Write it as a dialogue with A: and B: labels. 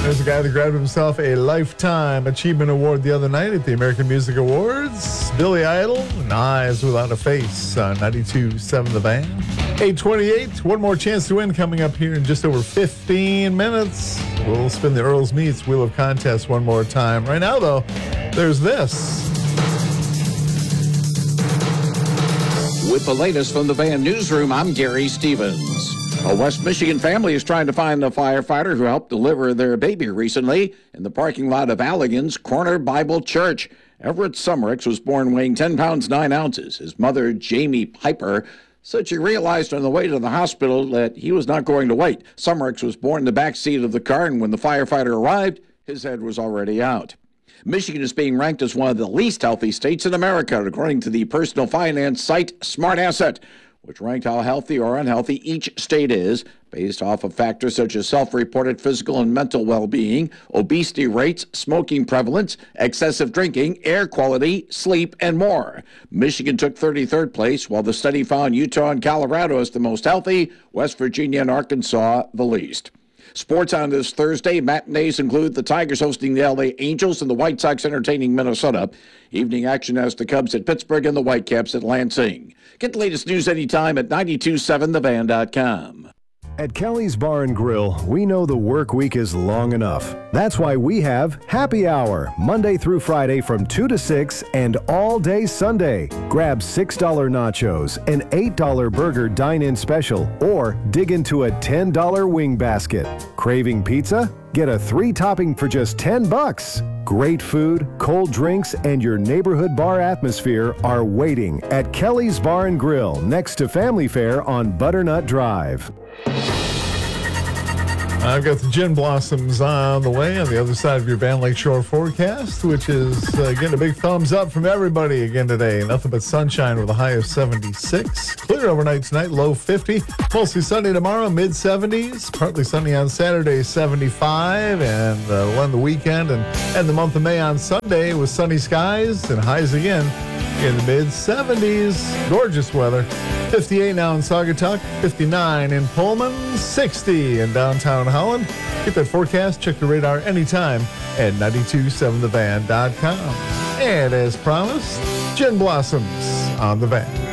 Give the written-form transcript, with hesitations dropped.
A: There's a guy that grabbed himself a Lifetime Achievement Award the other night at the American Music Awards. Billy Idol and Eyes Without a Face on 92.7 The Van. 8:28. One more chance to win coming up here in just over 15 minutes. We'll spin the Earl's Meats Wheel of Contest one more time. Right now, though, there's this.
B: With the latest from the Van Newsroom, I'm Gary Stevens. A West Michigan family is trying to find the firefighter who helped deliver their baby recently in the parking lot of Allegan's Corner Bible Church. Everett Summericks was born weighing 10 pounds 9 ounces. His mother, Jamie Piper, said she realized on the way to the hospital that he was not going to wait. Summericks was born in the back seat of the car, and when the firefighter arrived, his head was already out. Michigan is being ranked as one of the least healthy states in America, according to the personal finance site Smart Asset, which ranked how healthy or unhealthy each state is based off of factors such as self-reported physical and mental well-being, obesity rates, smoking prevalence, excessive drinking, air quality, sleep, and more. Michigan took 33rd place, while the study found Utah and Colorado as the most healthy, West Virginia and Arkansas the least. Sports on this Thursday. Matinees include the Tigers hosting the LA Angels and the White Sox entertaining Minnesota. Evening action has the Cubs at Pittsburgh and the Whitecaps at Lansing. Get the latest news anytime at 927thevan.com.
C: At Kelly's Bar and Grill, we know the work week is long enough. That's why we have Happy Hour, Monday through Friday from 2 to 6 and all day Sunday. Grab $6 nachos, an $8 burger dine-in special, or dig into a $10 wing basket. Craving pizza? Get a 3-topping for just $10. Great food, cold drinks, and your neighborhood bar atmosphere are waiting at Kelly's Bar and Grill next to Family Fair on Butternut Drive.
A: I've got the gin blossoms on the way on the other side of your Van Lakeshore forecast, which is getting a big thumbs up from everybody again today. Nothing but sunshine with a high of 76. Clear overnight tonight, low 50. Mostly sunny tomorrow, mid-70s. Partly sunny on Saturday, 75. And we'll end the weekend and end the month of May on Sunday with sunny skies and highs again in the mid-70s. Gorgeous weather. 58 now in Saugatuck, 59 in Pullman, 60 in downtown Holland. Get that forecast, check the radar anytime at 927thevan.com. And as promised, gin blossoms on the van.